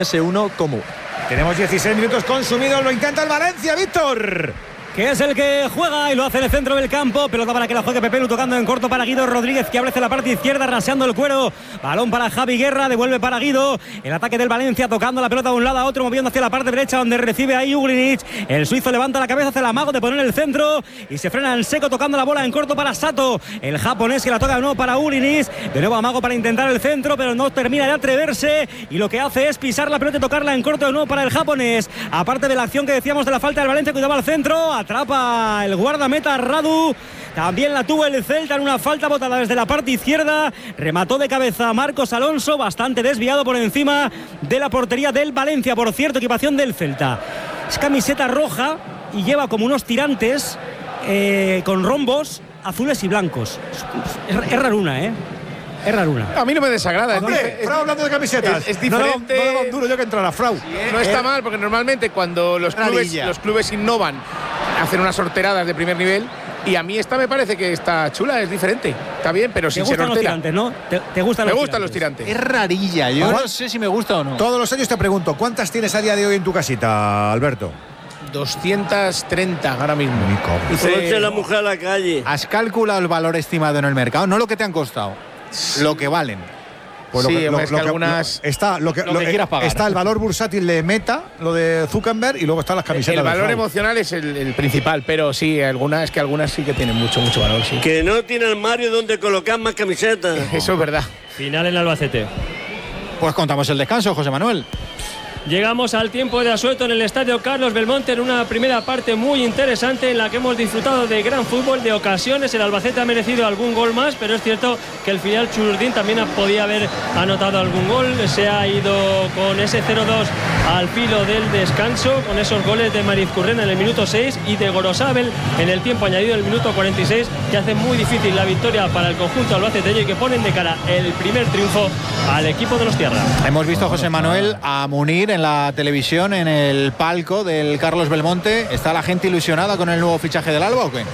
S1 común. Tenemos 16 minutos consumidos, lo intenta el Valencia, Víctor. Que es el que juega y lo hace en el centro del campo. Pelota para que la juegue Pepelu, tocando en corto para Guido Rodríguez, que abre hacia la parte izquierda, raseando el cuero. Balón para Javi Guerra, devuelve para Guido. El ataque del Valencia, tocando la pelota de un lado a otro, moviendo hacia la parte derecha, donde recibe ahí Ugrinic. El suizo levanta la cabeza, hace el amago de poner el centro y se frena en seco, tocando la bola en corto para Sato. El japonés, que la toca de nuevo para Ugrinic. De nuevo amago para intentar el centro, pero no termina de atreverse. Y lo que hace es pisar la pelota y tocarla en corto de nuevo para el japonés. Aparte de la acción que decíamos de la falta del Valencia, cuidaba al centro. Atrapa el guardameta Radu. También la tuvo el Celta en una falta botada desde la parte izquierda. Remató de cabeza Marcos Alonso, bastante desviado por encima de la portería del Valencia. Por cierto, equipación del Celta. Es camiseta roja y lleva como unos tirantes con rombos azules y blancos. Es raruna, Es raruna. A mí no me desagrada. Hombre, Frau hablando de camisetas. Es diferente. No le va un duro yo que entrara, Frau. No está mal, porque normalmente cuando los clubes innovan, hacen unas sorteradas de primer nivel. Y a mí esta me parece que está chula, es diferente. Está bien, pero sin ser hortera. Los tirantes, ¿no? ¿Te gustan los tirantes? Me gustan los tirantes. Es rarilla, yo no sé si me gusta o no. Todos los años te pregunto, ¿cuántas tienes a día de hoy en tu casita, Alberto? 230 ahora mismo. Dice la mujer a la calle. ¿Has calculado el valor estimado en el mercado? No lo que te han costado, lo que valen. Pues sí, algunas. Está lo que quieras pagar. Está el valor bursátil de Meta, lo de Zuckerberg, y luego están las camisetas. El valor emocional es el principal, pero sí, algunas sí que tienen mucho valor. Sí. Que no tiene armario donde colocar más camisetas. Eso es verdad. Final en Albacete. Pues contamos el descanso, José Manuel. Llegamos al tiempo de asueto en el estadio Carlos Belmonte, en una primera parte muy interesante en la que hemos disfrutado de gran fútbol, de ocasiones. El Albacete ha merecido algún gol más, pero es cierto que el filial Chururdín también podía haber anotado algún gol. Se ha ido con ese 0-2 al filo del descanso, con esos goles de Marizcurrena en el minuto 6 y de Gorosabel en el tiempo añadido, en el minuto 46, que hacen muy difícil la victoria para el conjunto albaceteño y que ponen de cara el primer triunfo al equipo de los Tierra. Hemos visto, José Manuel, a Munir en la televisión, en el palco del Carlos Belmonte. ¿Está la gente ilusionada con el nuevo fichaje del Alba o qué?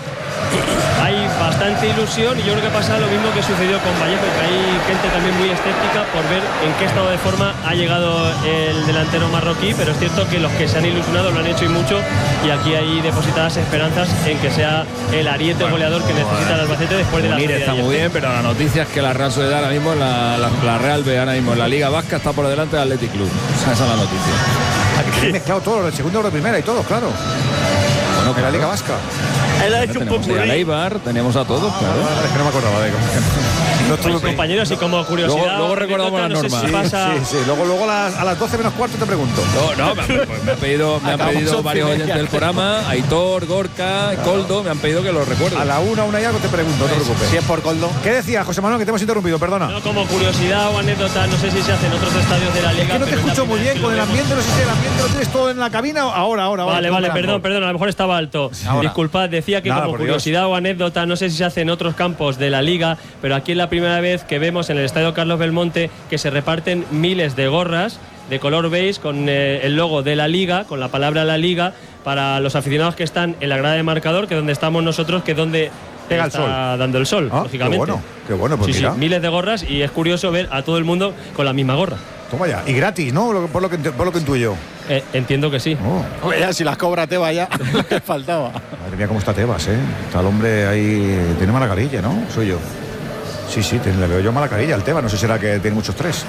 Hay bastante ilusión y yo creo que pasa lo mismo que sucedió con Vallejo, que hay gente también muy escéptica por ver en qué estado de forma ha llegado el delantero marroquí, pero es cierto que los que se han ilusionado lo han hecho y mucho, y aquí hay depositadas esperanzas en que sea el ariete goleador que necesita el Albacete después de la Munir está muy bien, pero la noticia es que la Real Sociedad ahora mismo, la Real B ahora mismo en la Liga Vasca está por delante del Athletic Club. Esa es la noticia. Aquí mezclado todo, el segundo, la primera y todo, claro. Bueno, que la Liga Vasca. Él ha hecho un poco a Leibar, tenemos a todos, claro. Es que no me acordaba de Pues, compañeros, y como curiosidad, luego recordamos las normas. Sí. Luego a las 12 menos cuarto te pregunto. Me han pedido varios oyentes del programa, Aitor, Gorka, Coldo, me han pedido que lo recuerde. A la una y algo te pregunto, no te preocupes. Si es por Coldo. ¿Qué decías, José Manuel, que te hemos interrumpido? Perdona. No, como curiosidad o anécdota, no sé si se hace en otros estadios de la Liga. Es que no te escucho muy bien con el ambiente, no sé si el ambiente lo tienes todo en la cabina o ahora. Vale, perdón, a lo mejor estaba alto. Disculpad, decía que como curiosidad o anécdota, no sé si se hace en otros campos de la Liga, pero aquí es la primera vez que vemos en el estadio Carlos Belmonte que se reparten miles de gorras de color beige con el logo de la Liga, con la palabra La Liga, para los aficionados que están en la grada de marcador, que es donde estamos nosotros, que es donde pega el sol. Dando el sol, lógicamente. Qué bueno, pues mira. Sí, miles de gorras, y es curioso ver a todo el mundo con la misma gorra. Toma ya, y gratis, ¿no? Por lo que intuyo. Entiendo que sí. Ya, si las cobra Tebas ya, le faltaba. Madre mía, cómo está Tebas, Está el hombre ahí, tiene mala carilla, ¿no? Soy yo. Sí, le veo yo mala carilla al Tebas, no sé si será que tiene mucho estrés.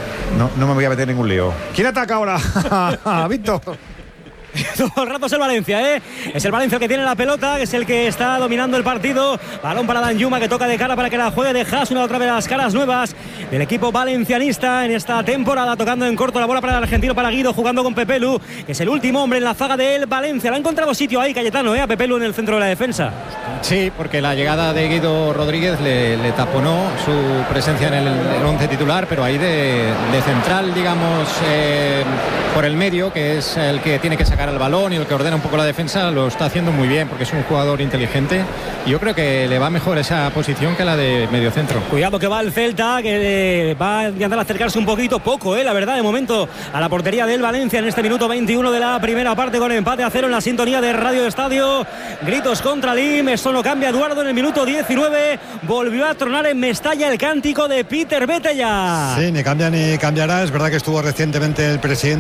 No me voy a meter en ningún lío. ¿Quién ataca ahora? Víctor. Todo el rato es el Valencia, Es el Valencia el que tiene la pelota, es el que está dominando el partido. Balón para Danjuma, que toca de cara para que la juegue de Haas, una otra vez las caras nuevas del equipo valencianista en esta temporada, tocando en corto la bola para el argentino, para Guido, jugando con Pepelu, que es el último hombre en la zaga del Valencia. Le ha encontrado sitio ahí Cayetano, a Pepelu en el centro de la defensa. Sí, porque la llegada de Guido Rodríguez le taponó su presencia en el once titular, pero ahí de central, digamos, por el medio, que es el que tiene que sacar sacar el balón y el que ordena un poco la defensa lo está haciendo muy bien porque es un jugador inteligente y yo creo que le va mejor esa posición que la de mediocentro. Cuidado que va el Celta, que va a intentar acercarse un poco, la verdad, de momento, a la portería del Valencia en este minuto 21 de la primera parte, con empate a 0 en la sintonía de Radio Estadio. Gritos contra Lim, esto no cambia. Eduardo en el minuto 19 volvió a tronar en Mestalla el cántico de Peter Betella. Sí, ni cambia ni cambiará. Es verdad que estuvo recientemente el presidente